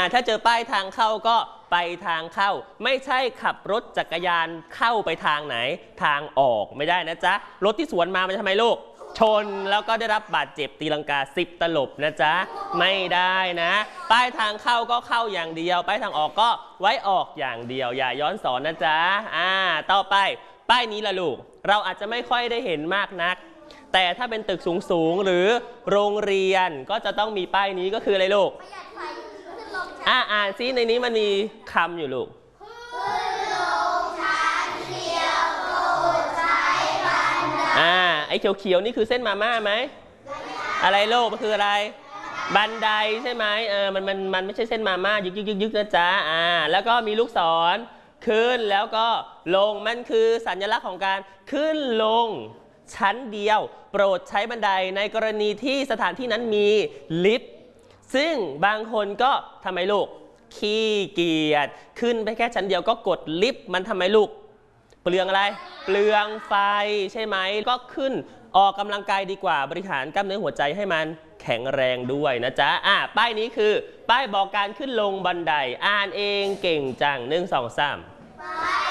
ถ้าเจอป้ายทางเข้าก็ไปทางเข้าไม่ใช่ขับรถจักรยานเข้าไปทางไหนทางออกไม่ได้นะจ๊ะรถที่สวนมามันทำไมลูกชนแล้วก็ได้รับบาดเจ็บตีลังกา10ตลบนะจ๊ะไม่ได้นะป้ายทางเข้าก็เข้าอย่างเดียวป้ายทางออกก็ไว้ออกอย่างเดียวอย่าย้อนสอนนะจ๊ะต่อไปป้ายนี้ล่ะลูกเราอาจจะไม่ค่อยได้เห็นมากนักแต่ถ้าเป็นตึกสูงๆหรือโรงเรียนก็จะต้องมีป้ายนี้ก็คืออะไรลูกอ่านซิในนี้มันมีคำอยู่ลูกไอ้เขียวๆนี่คือเส้นมาม่าไหมอะไรโลกมันคืออะไรบันไดใช่ไหมมันไม่ใช่เส้นมาม่ายึกนะจ๊ะแล้วก็มีลูกศรขึ้นแล้วก็ลงมันคือสัญลักษณ์ของการขึ้นลงชั้นเดียวโปรดใช้บันไดในกรณีที่สถานที่นั้นมีลิฟต์ซึ่งบางคนก็ทำไมลูกขี้เกียจขึ้นไปแค่ชั้นเดียวก็กดลิฟต์มันทำไมลูกเปลืองอะไรเปลืองไฟใช่ไหมก็ขึ้นออกกำลังกายดีกว่าบริหารกล้ามเนื้อหัวใจให้มันแข็งแรงด้วยนะจ๊ะป้ายนี้คือป้ายบอกการขึ้นลงบันไดอ่านเองเก่งจัง1 2 3